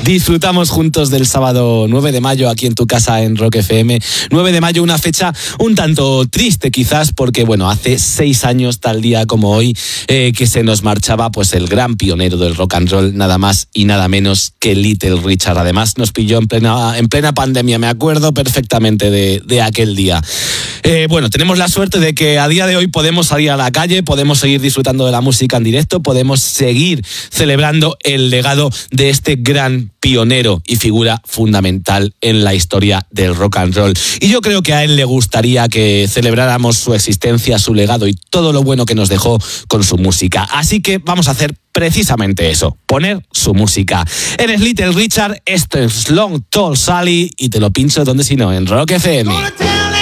disfrutamos juntos del sábado 9 de mayo aquí en tu casa en Rock FM. 9 de mayo, una fecha un tanto triste quizás porque, bueno, hace 6 años tal día como hoy que se nos marchaba pues el gran pionero del rock and roll, nada más y nada menos que Little Richard. Además nos pilló en plena pandemia, me acuerdo perfectamente de aquel día. Bueno, tenemos la suerte de que a día de hoy podemos salir a la calle, podemos seguir disfrutando de la música en directo, podemos seguir celebrando el legado de este gran pionero y figura fundamental en la historia del rock and roll. Y yo creo que a él le gustaría que celebráramos su existencia, su legado y todo lo bueno que nos dejó con su música. Así que vamos a hacer precisamente eso, poner su música. Eres Little Richard, esto es Long Tall Sally y te lo pincho donde si no, en Rock FM.